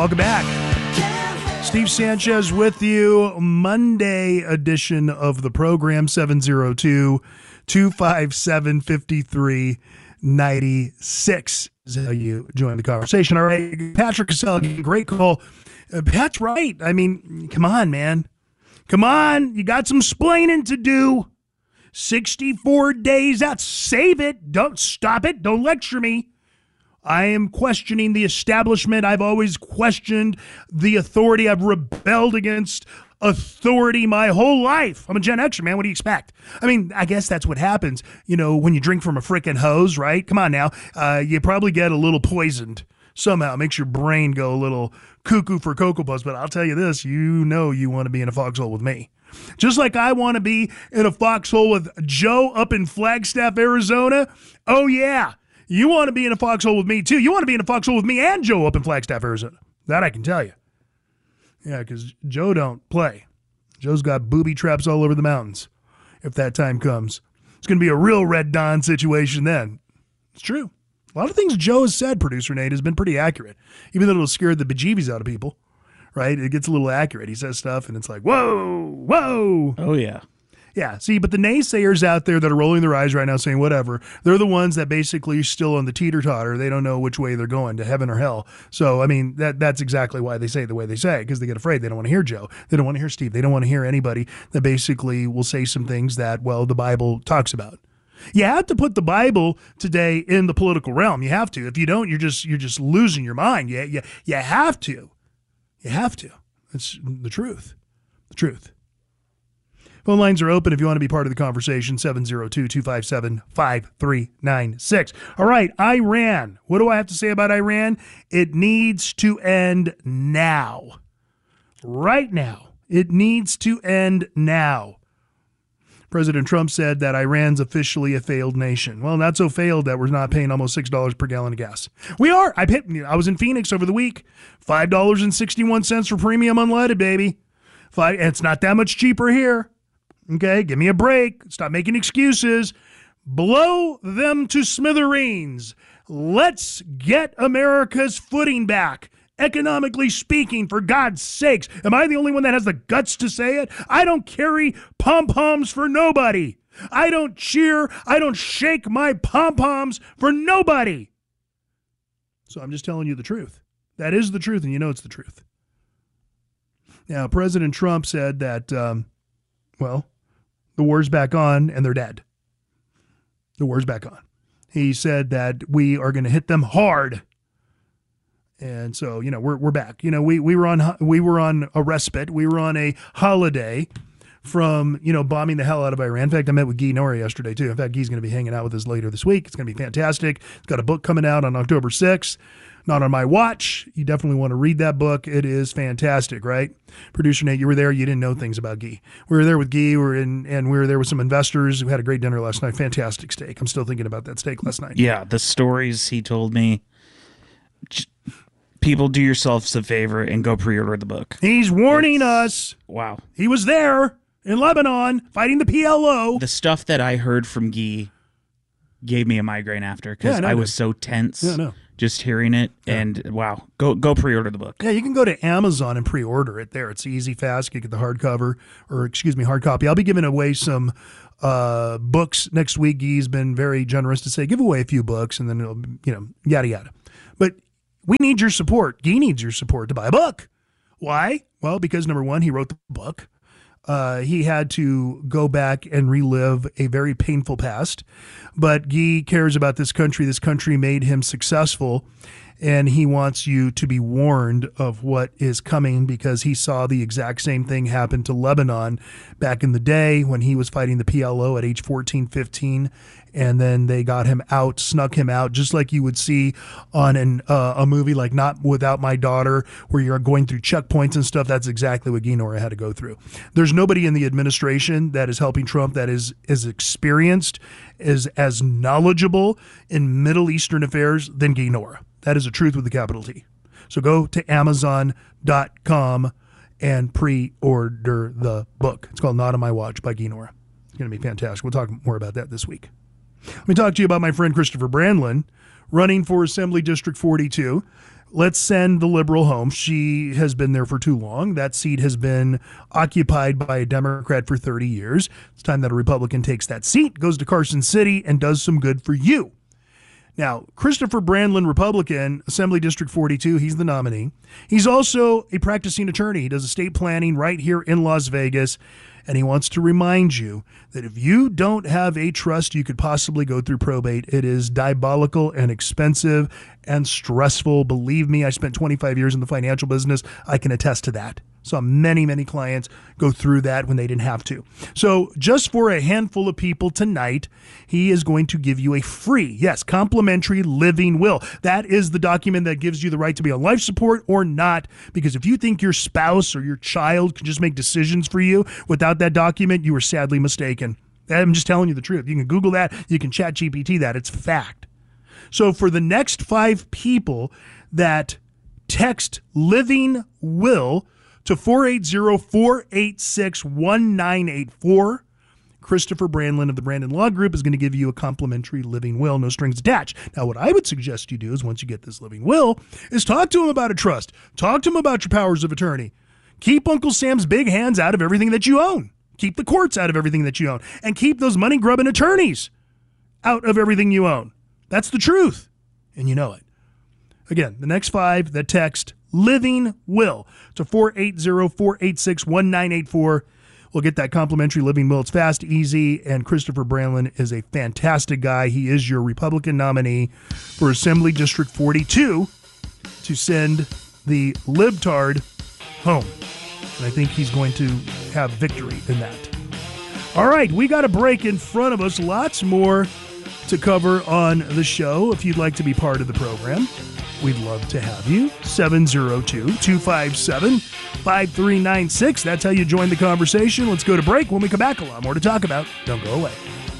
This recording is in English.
welcome back. Steve Sanchez with you. Monday edition of the program, 702-257-5396 is how you join the conversation. All right, Patrick Cassell, great call. Pat's right. I mean, come on, man. Come on. You got some splaining to do. 64 days out. Save it. Don't stop it. Don't lecture me. I am questioning the establishment. I've always questioned the authority. I've rebelled against authority my whole life. I'm a Gen Xer, man. What do you expect? I mean, I guess that's what happens, when you drink from a frickin' hose, right? Come on now. You probably get a little poisoned somehow. It makes your brain go a little cuckoo for Cocoa Puffs. But I'll tell you this, you want to be in a foxhole with me. Just like I want to be in a foxhole with Joe up in Flagstaff, Arizona. Oh, yeah. You want to be in a foxhole with me, too. You want to be in a foxhole with me and Joe up in Flagstaff, Arizona. That I can tell you. Yeah, because Joe don't play. Joe's got booby traps all over the mountains if that time comes. It's going to be a real Red Dawn situation then. It's true. A lot of things Joe has said, producer Nate, has been pretty accurate. Even though it'll scare the bejeebies out of people, right? It gets a little accurate. He says stuff, and it's like, whoa, whoa. Oh, yeah. Yeah, see, but the naysayers out there that are rolling their eyes right now saying whatever, they're the ones that basically are still on the teeter-totter. They don't know which way they're going, to heaven or hell. So, I mean, that's exactly why they say the way they say, because they get afraid. They don't want to hear Joe. They don't want to hear Steve. They don't want to hear anybody that basically will say some things that, well, the Bible talks about. You have to put the Bible today in the political realm. You have to. If you don't, you're just losing your mind. You have to. You have to. That's the truth. The truth. Phone lines are open if you want to be part of the conversation, 702-257-5396. All right, Iran. What do I have to say about Iran? It needs to end now. Right now. It needs to end now. President Trump said that Iran's officially a failed nation. Well, not so failed that we're not paying almost $6 per gallon of gas. We are. I was in Phoenix over the week. $5.61 for premium unleaded, baby. It's not that much cheaper here. Okay, give me a break. Stop making excuses. Blow them to smithereens. Let's get America's footing back. Economically speaking, for God's sakes. Am I the only one that has the guts to say it? I don't carry pom-poms for nobody. I don't cheer. I don't shake my pom-poms for nobody. So I'm just telling you the truth. That is the truth, and you know it's the truth. Now, President Trump said that, the war's back on and they're dead. The war's back on. He said that we are going to hit them hard. And so, we're back. We were on a respite. We were on a holiday from, bombing the hell out of Iran. In fact, I met with Guy Nori yesterday too. In fact, Guy's going to be hanging out with us later this week. It's going to be fantastic. He's got a book coming out on October 6th. Not on my watch. You definitely want to read that book. It is fantastic, right? Producer Nate, you were there. You didn't know things about Guy. We were there with Guy. We were there with some investors. We had a great dinner last night. Fantastic steak. I'm still thinking about that steak last night. Yeah, the stories he told me. People, do yourselves a favor and go pre-order the book. He's warning us. Wow. He was there in Lebanon fighting the PLO. The stuff that I heard from Guy gave me a migraine after because I was so tense. Just hearing it, and wow, go pre-order the book. Yeah, you can go to Amazon and pre-order it there. It's easy, fast. You get the hard copy. I'll be giving away some books next week. Guy's been very generous to say, give away a few books, and then it'll, yada, yada. But we need your support. Guy needs your support to buy a book. Why? Well, because number one, he wrote the book. He had to go back and relive a very painful past. But Guy cares about this country. This country made him successful, and he wants you to be warned of what is coming because he saw the exact same thing happen to Lebanon back in the day when he was fighting the PLO at age 14, 15, and then they got him out, snuck him out, just like you would see on a movie like Not Without My Daughter, where you're going through checkpoints and stuff. That's exactly what Guy Nora had to go through. There's nobody in the administration that is helping Trump that is experienced, is as knowledgeable in Middle Eastern affairs than Guy Nora. That is a truth with a capital T. So go to Amazon.com and pre-order the book. It's called Not on My Watch by Guy Nora. It's going to be fantastic. We'll talk more about that this week. Let me talk to you about my friend Christopher Brandlin, running for Assembly District 42. let's send the liberal home. She has been there for too long. That seat has been occupied by a Democrat for 30 years. It's time that a Republican takes that seat, goes to Carson City, and does some good for you. Now, Christopher Brandlin, Republican, Assembly District 42, he's the nominee. He's also a practicing attorney. He does estate planning right here in Las Vegas. And he wants to remind you that if you don't have a trust, you could possibly go through probate. It is diabolical and expensive and stressful. Believe me, I spent 25 years in the financial business. I can attest to that. Saw many, many clients go through that when they didn't have to. So just for a handful of people tonight, he is going to give you a free, yes, complimentary living will. That is the document that gives you the right to be on life support or not. Because if you think your spouse or your child can just make decisions for you without that document, you are sadly mistaken. I'm just telling you the truth. You can Google that. You can chat GPT that. It's fact. So for the next 5 people that text living will to 480-486-1984, Christopher Brandlin of the Brandon Law Group is going to give you a complimentary living will, no strings attached. Now, what I would suggest you do is once you get this living will is talk to him about a trust. Talk to him about your powers of attorney. Keep Uncle Sam's big hands out of everything that you own. Keep the courts out of everything that you own. And keep those money-grubbing attorneys out of everything you own. That's the truth. And you know it. Again, the next 5 that text living will to 480-486-1984 will get that complimentary living will. It's fast, easy, and Christopher Brandlin is a fantastic guy. He is your Republican nominee for Assembly District 42 to send the libtard home. And I think he's going to have victory in that. All right, we got a break in front of us. Lots more to cover on the show. If you'd like to be part of the program, we'd love to have you. 702-257-5396. That's how you join the conversation. Let's go to break. When we come back, a lot more to talk about. Don't go away.